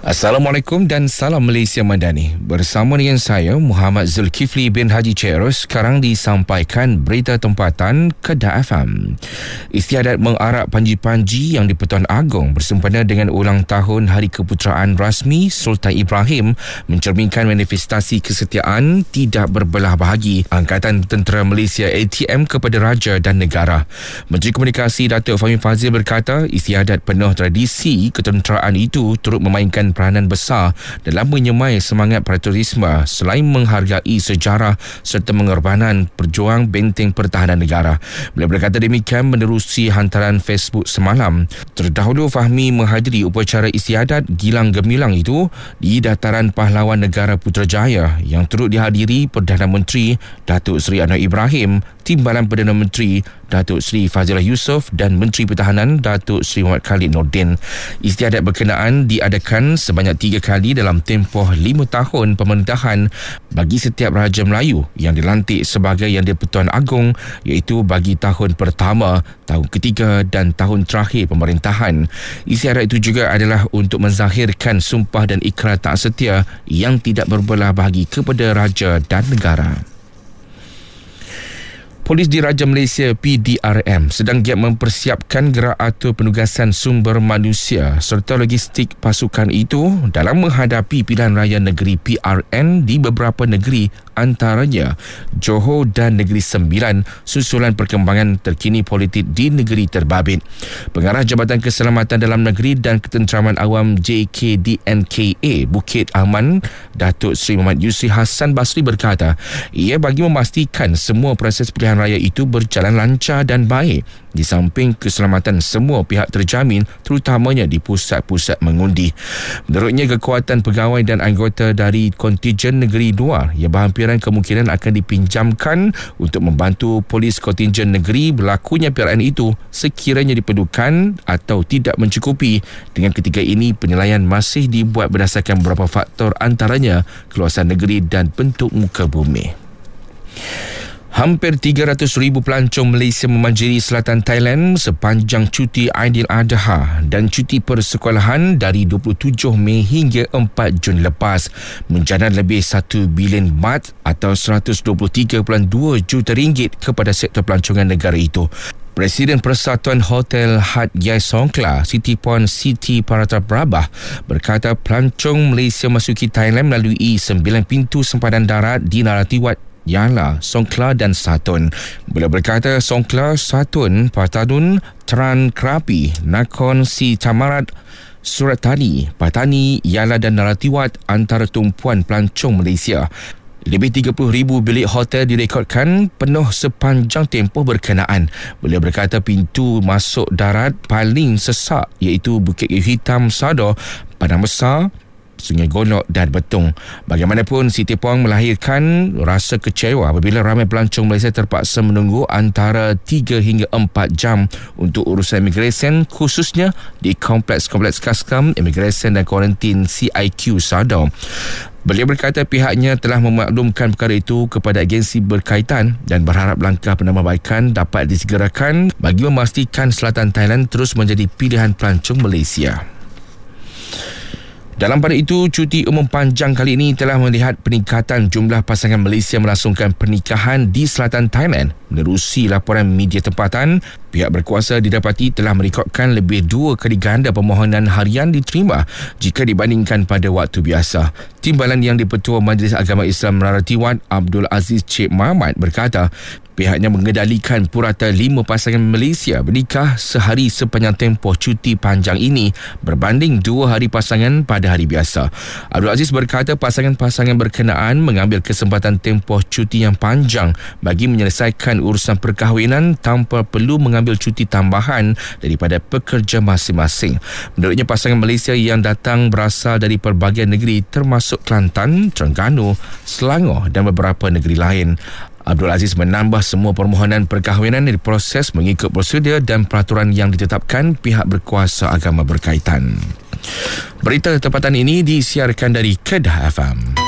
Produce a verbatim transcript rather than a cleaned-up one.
Assalamualaikum dan salam Malaysia Madani. Bersama dengan saya Muhammad Zulkifli bin Haji Ceros, sekarang disampaikan berita tempatan Kedah F M. Istiadat mengarak panji-panji yang di-Pertuan Agong bersempena dengan ulang tahun Hari Keputeraan Rasmi Sultan Ibrahim mencerminkan manifestasi kesetiaan tidak berbelah bahagi Angkatan Tentera Malaysia A T M kepada raja dan negara. Menteri Komunikasi Datuk Fahmi Fadzil berkata, istiadat penuh tradisi ketenteraan itu turut memainkan peranan besar dalam menyemai semangat patriotisme selain menghargai sejarah serta pengorbanan perjuang benteng pertahanan negara. Beliau berkata demikian menerusi hantaran Facebook semalam. Terdahulu Fahmi menghadiri upacara istiadat Gilang Gemilang itu di Dataran Pahlawan Negara Putrajaya yang turut dihadiri Perdana Menteri Datuk Seri Anwar Ibrahim, Timbalan Perdana Menteri Datuk Seri Fazilah Yusof dan Menteri Pertahanan Datuk Seri Muhammad Khalid Nordin. Istiadat berkenaan diadakan sebanyak tiga kali dalam tempoh lima tahun pemerintahan bagi setiap Raja Melayu yang dilantik sebagai Yang di-Pertuan Agong, iaitu bagi tahun pertama, tahun ketiga dan tahun terakhir pemerintahan. Istiadat itu juga adalah untuk menzahirkan sumpah dan ikrar taat setia yang tidak berbelah bahagi kepada Raja dan negara. Polis Diraja Malaysia P D R M sedang giat mempersiapkan gerak atur penugasan sumber manusia serta logistik pasukan itu dalam menghadapi pilihan raya negeri P R N di beberapa negeri, antaranya Johor dan Negeri Sembilan, susulan perkembangan terkini politik di negeri terbabit. Pengarah Jabatan Keselamatan Dalam Negeri dan Ketenteraman Awam J K D N K A Bukit Aman, Datuk Seri Muhammad Yusri Hassan Basri berkata, ia bagi memastikan semua proses pilihan raya itu berjalan lancar dan baik di samping keselamatan semua pihak terjamin, terutamanya di pusat-pusat mengundi. Menurutnya, kekuatan pegawai dan anggota dari kontijen negeri luar yang berhampiran kemungkinan akan dipinjamkan untuk membantu polis kontijen negeri berlakunya P R N itu sekiranya diperlukan atau tidak mencukupi. Dengan ketiga ini, penilaian masih dibuat berdasarkan beberapa faktor, antaranya keluasan negeri dan bentuk muka bumi. Hampir tiga ratus ribu pelancong Malaysia memanjiri selatan Thailand sepanjang cuti Aidiladha dan cuti persekolahan dari dua puluh tujuh Mei hingga empat Jun lepas, menjana lebih satu bilion baht atau seratus dua puluh tiga perpuluhan dua juta ringgit kepada sektor pelancongan negara itu. Presiden Persatuan Hotel Hat Yai Songkla, Siti Puan Siti Parataprabah berkata pelancong Malaysia masuki Thailand melalui sembilan pintu sempadan darat di Narathiwat, Yala, Songkla dan Satun. Beliau berkata Songkla, Satun, Patadun, Teran Krapi, Nakhon Si Thammarat, Surat Thani, Patani, Yala dan Narathiwat antara tumpuan pelancong Malaysia. Lebih tiga puluh ribu bilik hotel direkodkan penuh sepanjang tempoh berkenaan. Beliau berkata pintu masuk darat paling sesak iaitu Bukit Kayu Hitam, Sadar, Padang Besar, Sungai Golok dan Betung. Bagaimanapun, Siti Puang melahirkan rasa kecewa apabila ramai pelancong Malaysia terpaksa menunggu antara tiga hingga empat jam untuk urusan imigresen, khususnya di kompleks-kompleks Custom, Imigresen dan Kuarantin C I Q Sadar. Beliau berkata pihaknya telah memaklumkan perkara itu kepada agensi berkaitan dan berharap langkah penambahbaikan dapat disegerakan bagi memastikan selatan Thailand terus menjadi pilihan pelancong Malaysia. Dalam pada itu, cuti umum panjang kali ini telah melihat peningkatan jumlah pasangan Malaysia melangsungkan pernikahan di selatan Thailand. Menerusi laporan media tempatan, pihak berkuasa didapati telah merekodkan lebih dua kali ganda permohonan harian diterima jika dibandingkan pada waktu biasa. Timbalan Yang di-Pertua Majlis Agama Islam Narathiwat, Abdul Aziz Cik Mahmad berkata, pihaknya mengendalikan purata lima pasangan Malaysia bernikah sehari sepanjang tempoh cuti panjang ini berbanding dua hari pasangan pada hari biasa. Abdul Aziz berkata pasangan-pasangan berkenaan mengambil kesempatan tempoh cuti yang panjang bagi menyelesaikan urusan perkahwinan tanpa perlu mengambil cuti tambahan daripada pekerja masing-masing. Menurutnya, pasangan Malaysia yang datang berasal dari pelbagai negeri termasuk Kelantan, Terengganu, Selangor dan beberapa negeri lain. Abdul Aziz menambah semua permohonan perkahwinan diproses mengikut prosedur dan peraturan yang ditetapkan pihak berkuasa agama berkaitan. Berita tempatan ini disiarkan dari Kedah F M.